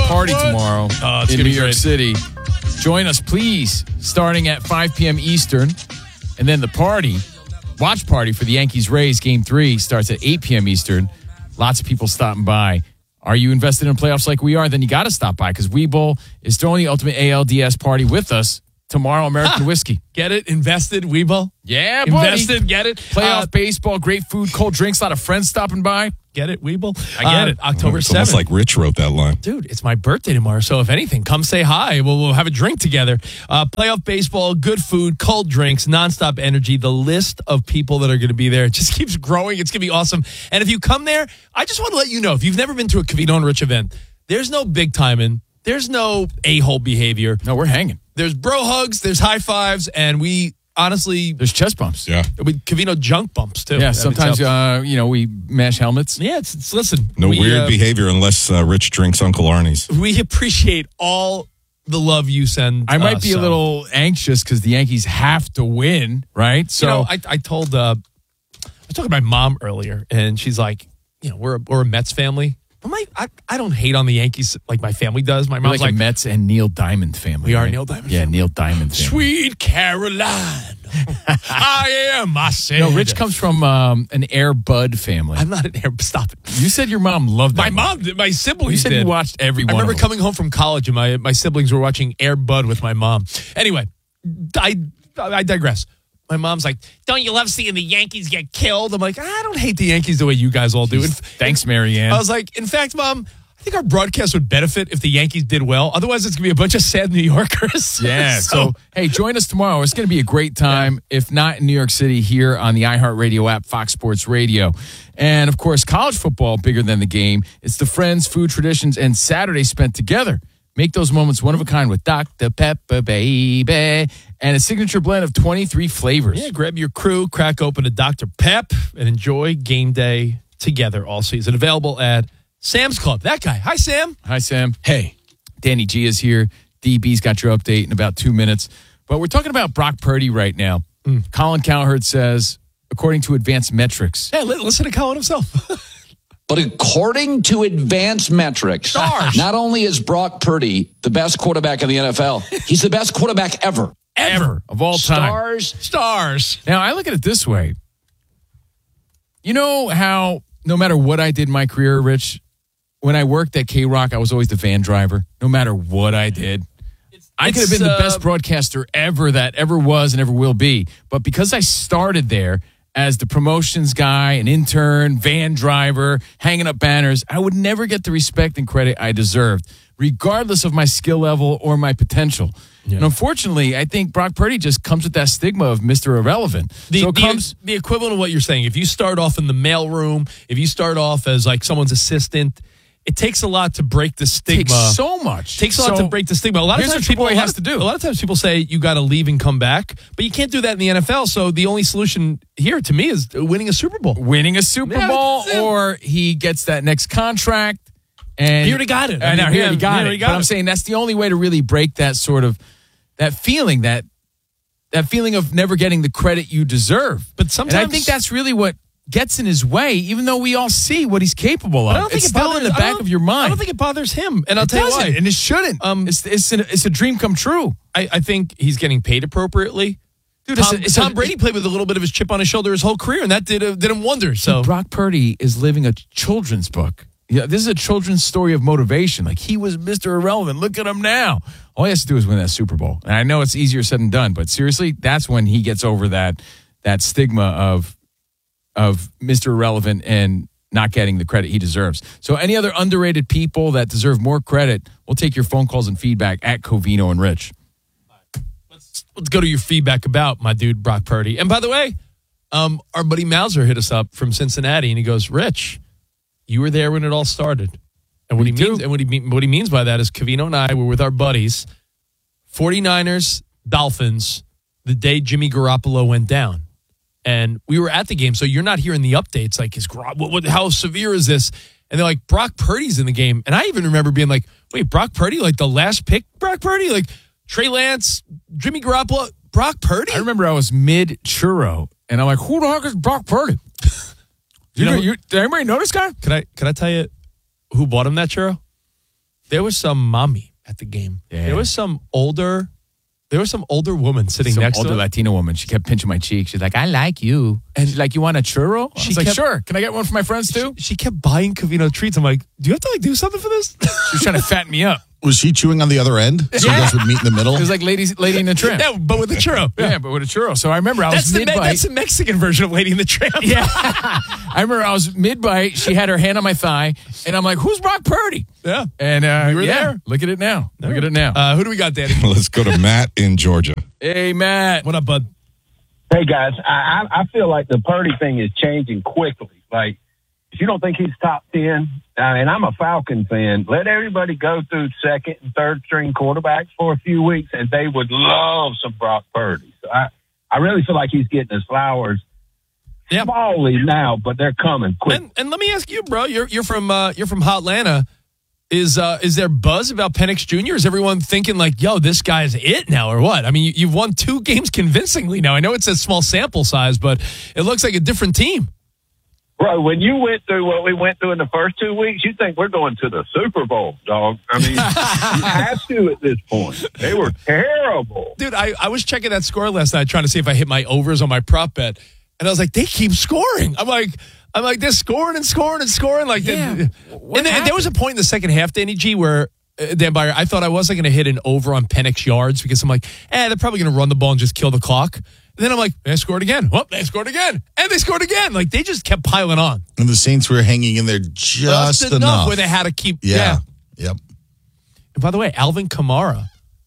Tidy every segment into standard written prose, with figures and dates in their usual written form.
party tomorrow in New York City. Join us, please, starting at 5 p.m. Eastern. And then the watch party for the Yankees-Rays Game 3 starts at 8 p.m. Eastern. Lots of people stopping by. Are you invested in playoffs like we are? Then you got to stop by because Webull is throwing the ultimate ALDS party with us tomorrow. American whiskey. Get it? Invested, Webull? Yeah, buddy. Invested, get it? Playoff baseball, great food, cold drinks, a lot of friends stopping by. Get it, Webull? I get it. October 7th. It's almost like Rich wrote that line. Dude, it's my birthday tomorrow, so if anything, come say hi. We'll have a drink together. Playoff baseball, good food, cold drinks, nonstop energy. The list of people that are going to be there just keeps growing. It's going to be awesome. And if you come there, I just want to let you know, if you've never been to a Covino and Rich event, there's no big timing. There's no a-hole behavior. No, we're hanging. There's bro hugs, there's high fives, and we honestly... There's chest bumps. Yeah. With Covino junk bumps, too. Yeah, sometimes, we mash helmets. Yeah, it's listen. No weird behavior unless Rich drinks Uncle Arnie's. We appreciate all the love you send. I might be a little anxious because the Yankees have to win, right? So I was talking to my mom earlier, and she's like, we're a Mets family. I don't hate on the Yankees like my family does. My mom's like a Mets and Neil Diamond family. We are right? Neil Diamond. Yeah, Neil Diamond family. Sweet Caroline, I am. I said. No, Rich comes from an Air Bud family. I'm not an Air. Stop it. You said your mom loved that. My siblings. You said did. you watched every one. I remember of them. coming home from college and my siblings were watching Air Bud with my mom. Anyway, I digress. My mom's like, don't you love seeing the Yankees get killed? I'm like, I don't hate the Yankees the way you guys all do. Thanks, Marianne. I was like, in fact, Mom, I think our broadcast would benefit if the Yankees did well. Otherwise, it's going to be a bunch of sad New Yorkers. Yeah. So, hey, join us tomorrow. It's going to be a great time. Yeah. If not in New York City, here on the iHeartRadio app, Fox Sports Radio. And, of course, college football, bigger than the game. It's the friends, food, traditions, and Saturdays spent together. Make those moments one of a kind with Dr. Pepper, baby. And a signature blend of 23 flavors. Yeah, grab your crew, crack open a Dr. Pep, and enjoy game day together all season. Available at Sam's Club. That guy. Hi, Sam. Hi, Sam. Hey. Danny G is here. DB's got your update in about 2 minutes. But we're talking about Brock Purdy right now. Colin Cowherd says, according to advanced metrics. Yeah, listen to Colin himself. But according to advanced metrics, not only is Brock Purdy the best quarterback in the NFL, he's the best quarterback ever. Ever. Of all time. Stars. Now, I look at it this way. You know how no matter what I did in my career, Rich, when I worked at K-Rock, I was always the van driver, no matter what I did. I could have been the best broadcaster ever that ever was and ever will be. But because I started there as the promotions guy, an intern, van driver, hanging up banners, I would never get the respect and credit I deserved, regardless of my skill level or my potential. Yeah. And unfortunately, I think Brock Purdy just comes with that stigma of Mr. Irrelevant. The equivalent of what you're saying. If you start off in the mailroom, if you start off as like someone's assistant, it takes a lot to break the stigma. It takes so much. It takes a lot to break the stigma. A lot of times people has to do. A lot of times people say you got to leave and come back, but you can't do that in the NFL. So the only solution here to me is winning a Super Bowl. Winning a Super Bowl, or he gets that next contract. And he already got it. I know, he already got it. But I'm saying that's the only way to really break that sort of that feeling of never getting the credit you deserve. But sometimes, and I think that's really what gets in his way, even though we all see what he's capable of. I don't think it's still in the back of your mind. I don't think it bothers him, and I'll tell you why. And it shouldn't. It's a dream come true. I think he's getting paid appropriately. Dude, Tom Brady played with a little bit of his chip on his shoulder his whole career, and that did him wonders. So Brock Purdy is living a children's book. Yeah, this is a children's story of motivation. Like, he was Mr. Irrelevant. Look at him now. All he has to do is win that Super Bowl. And I know it's easier said than done, but seriously, that's when he gets over that stigma of Mr. Irrelevant and not getting the credit he deserves. So any other underrated people that deserve more credit, we'll take your phone calls and feedback at Covino and Rich. Let's go to your feedback about my dude, Brock Purdy. And by the way, our buddy Mauser hit us up from Cincinnati, and he goes, Rich, you were there when it all started. And what he means by that is Covino and I were with our buddies, 49ers, Dolphins, the day Jimmy Garoppolo went down. And we were at the game, so you're not hearing the updates. Like, how severe is this? And they're like, Brock Purdy's in the game. And I even remember being like, wait, Brock Purdy? Like the last pick Brock Purdy? Like Trey Lance, Jimmy Garoppolo, Brock Purdy? I remember I was mid-churro, and I'm like, who the heck is Brock Purdy? Did anybody know this guy? Can I tell you who bought him that churro? there was some mommy at the game. Yeah. There was some older woman sitting Some next older to her. Latina woman. She kept pinching my cheek. She's like, I like you. And she's like, you want a churro? I She was like, kept- sure. Can I get one for my friends too? She kept buying Covino treats. I'm like, do you have to like do something for this? She was trying to fatten me up. Was she chewing on the other end? So you guys would meet in the middle? It was like Lady in the Tramp. Yeah, but with the churro. Yeah, but with a churro. So I remember I was mid-bite. That's the Mexican version of Lady in the Tramp. Yeah. I remember I was mid-bite. She had her hand on my thigh. And I'm like, who's Brock Purdy? Yeah. And were there. Look at it now. Look at it now. Who do we got, Danny? Let's go to Matt in Georgia. Hey, Matt. What up, bud? Hey guys, I feel like the Purdy thing is changing quickly. Like, if you don't think he's top 10, and I'm a Falcon fan, let everybody go through second and third string quarterbacks for a few weeks, and they would love some Brock Purdy. So I really feel like he's getting his flowers. Yeah. Smallly now, but they're coming quick. And let me ask you, bro. You're from Hotlanta. Is there buzz about Penix Jr.? Is everyone thinking like, yo, this guy's it now, or what? I mean, you've won 2 games convincingly now. I know it's a small sample size, but it looks like a different team. Bro, when you went through what we went through in the first 2 weeks, you think we're going to the Super Bowl, dog. I mean, you have to at this point. They were terrible. Dude, I was checking that score last night trying to see if I hit my overs on my prop bet. And I was like, they keep scoring. I'm like, they're scoring and scoring and scoring. Like, Yeah. and there was a point in the second half, Danny G, where Dan Byer, I thought I wasn't going to hit an over on Penix yards because I'm like, they're probably going to run the ball and just kill the clock. And then I'm like, they scored again. Well, they scored again. And they scored again. Like, they just kept piling on. And the Saints were hanging in there just enough. Where they had to keep. Yeah. Yep. And by the way, Alvin Kamara,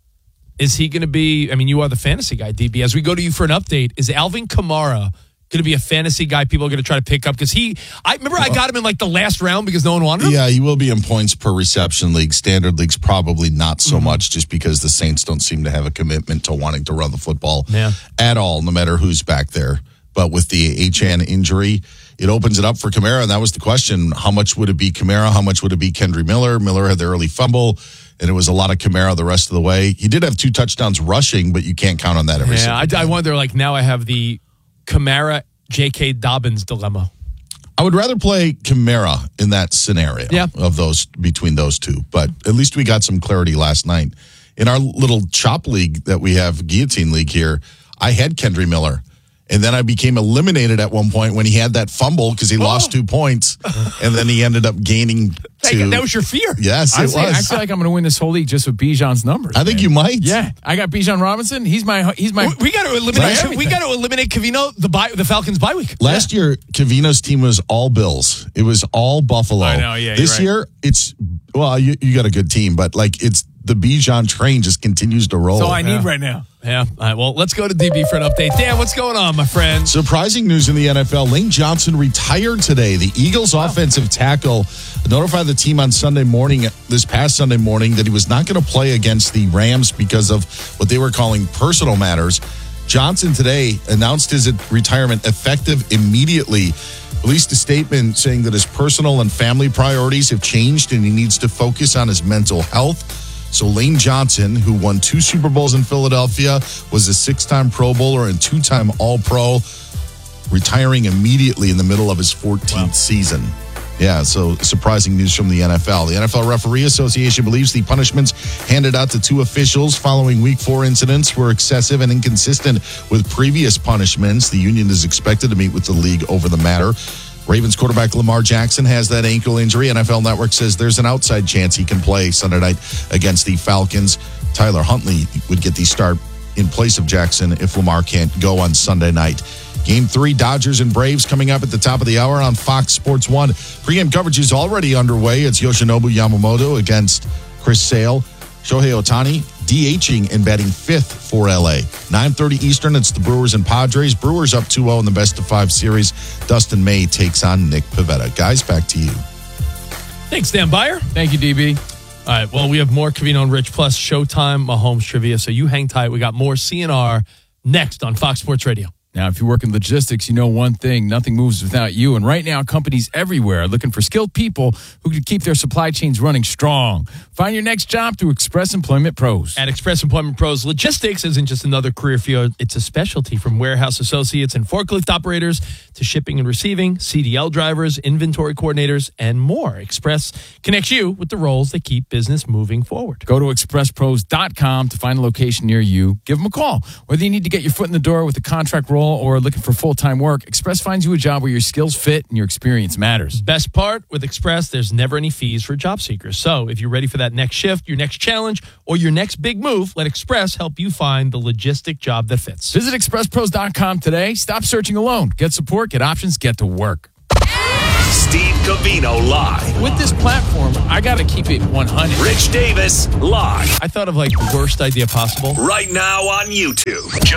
is he going to be, I mean, you are the fantasy guy, DB. As we go to you for an update, is Alvin Kamara going to be a fantasy guy people are going to try to pick up? Because I got him in like the last round because no one wanted him. Yeah, he will be in points per reception league. Standard leagues probably not so much just because the Saints don't seem to have a commitment to wanting to run the football at all, no matter who's back there. But with the HN injury, it opens it up for Kamara. And that was the question. How much would it be Kamara? How much would it be Kendry Miller? Miller had the early fumble, and it was a lot of Kamara the rest of the way. He did have 2 touchdowns rushing, but you can't count on that every single I wonder, like, now I have the Kamara, J.K. Dobbins dilemma. I would rather play Kamara in that scenario of those between those two, but at least we got some clarity last night. In our little chop league that we have, Guillotine League here, I had Kendry Miller, and then I became eliminated at one point when he had that fumble because he lost 2 points, and then he ended up gaining 2. That was your fear. Yes, it was. I feel like I'm going to win this whole league just with Bijan's numbers. I think man. you might. Yeah, I got Bijan Robinson. He's my. We got to eliminate. We got to eliminate Covino the Falcons bye week. Last year, Covino's team was all Bills. It was all Buffalo. I know, yeah, This you're year, it's you got a good team, but like it's the Bijan train just continues to roll. That's all I need right now. Yeah. All right. Well, let's go to DB for an update. Dan, what's going on, my friend? Surprising news in the NFL. Lane Johnson retired today. The Eagles offensive tackle notified the team on this past Sunday morning, that he was not going to play against the Rams because of what they were calling personal matters. Johnson today announced his retirement effective immediately. Released a statement saying that his personal and family priorities have changed and he needs to focus on his mental health. So Lane Johnson, who won 2 Super Bowls in Philadelphia, was a 6-time Pro Bowler and 2-time All-Pro, retiring immediately in the middle of his 14th season. Yeah, so surprising news from the NFL. The NFL Referee Association believes the punishments handed out to 2 officials following Week 4 incidents were excessive and inconsistent with previous punishments. The union is expected to meet with the league over the matter. Ravens quarterback Lamar Jackson has that ankle injury. NFL Network says there's an outside chance he can play Sunday night against the Falcons. Tyler Huntley would get the start in place of Jackson if Lamar can't go on Sunday night. Game 3, Dodgers and Braves coming up at the top of the hour on Fox Sports 1. Pre-game coverage is already underway. It's Yoshinobu Yamamoto against Chris Sale. Shohei Ohtani DHing and batting 5th for LA. 9:30 Eastern, it's the Brewers and Padres. Brewers up 2-0 in the best-of-5 series. Dustin May takes on Nick Pivetta. Guys, back to you. Thanks, Dan Byer. Thank you, DB. All right, well, we have more Covino and Rich plus Showtime Mahomes trivia, so you hang tight. We got more CNR next on Fox Sports Radio. Now, if you work in logistics, you know one thing, nothing moves without you. And right now, companies everywhere are looking for skilled people who can keep their supply chains running strong. Find your next job through Express Employment Pros. At Express Employment Pros, logistics isn't just another career field. It's a specialty, from warehouse associates and forklift operators to shipping and receiving, CDL drivers, inventory coordinators, and more. Express connects you with the roles that keep business moving forward. Go to expresspros.com to find a location near you. Give them a call. Whether you need to get your foot in the door with a contract role or looking for full-time work, Express finds you a job where your skills fit and your experience matters. Best part, with Express, there's never any fees for job seekers. So if you're ready for that next shift, your next challenge, or your next big move, let Express help you find the logistic job that fits. Visit expresspros.com today. Stop searching alone. Get support, get options, get to work. Steve Covino live. With this platform, I got to keep it 100. Rich Davis live. I thought of like the worst idea possible. Right now on YouTube.